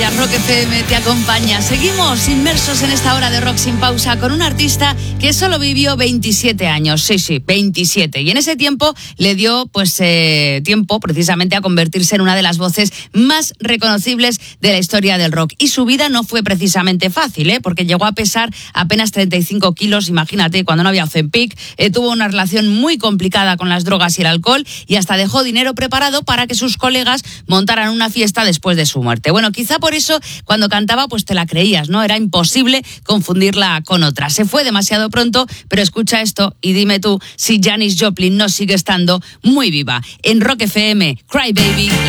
días, Rock FM te acompaña. Seguimos inmersos en esta hora de Rock sin pausa con un artista que solo vivió 27 años. Sí, 27. Y en ese tiempo le dio tiempo precisamente a convertirse en una de las voces más reconocibles de la historia del rock. Y su vida no fue precisamente fácil, porque llegó a pesar apenas 35 kilos, imagínate, cuando no había Ozempic. Tuvo una relación muy complicada con las drogas y el alcohol y hasta dejó dinero preparado para que sus colegas montaran una fiesta después de su muerte. Bueno, quizá por eso cuando cantaba pues te la creías, ¿no? Era imposible confundirla con otra. Se fue demasiado pronto, pero escucha esto y dime tú si Janis Joplin no sigue estando muy viva. En Rock FM, Cry Baby.